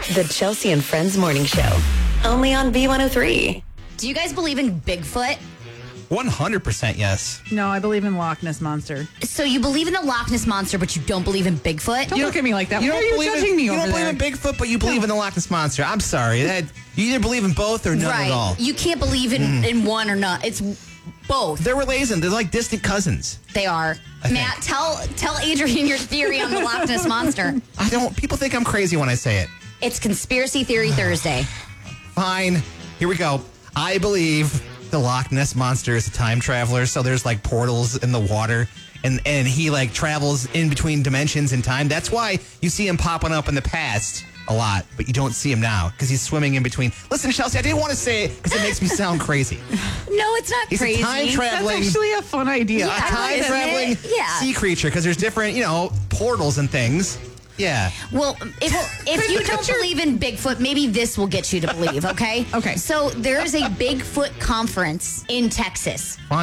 The Chelsea and Friends Morning Show. Only on B103. Do you guys believe in Bigfoot? 100% yes. No, I believe in Loch Ness Monster. So you believe in the Loch Ness Monster, but you don't believe in Bigfoot? Don't look at me like that. Why are you believe judging me you over don't believe there? in Bigfoot, but you believe in the Loch Ness Monster. I'm sorry. You either believe in both or none Right. at all. You can't believe in one or not. It's both. They're related. They're like distant cousins. They are. Matt, tell Adrian your theory on the Loch Ness Monster. People think I'm crazy when I say it. It's Conspiracy Theory Thursday. Fine. Here we go. I believe the Loch Ness Monster is a time traveler, so there's like portals in the water, and he like travels in between dimensions and time. That's why you see him popping up in the past a lot, but you don't see him now because he's swimming in between. Listen, Chelsea, I didn't want to say it because it makes me sound crazy. No, it's not He's crazy. a time traveling. That's actually a fun idea. Yeah. A time Isn't traveling it? Yeah. sea creature because there's different, portals and things. Yeah. Well, if you don't believe in Bigfoot, maybe this will get you to believe, okay? Okay. So there is a Bigfoot conference in Texas.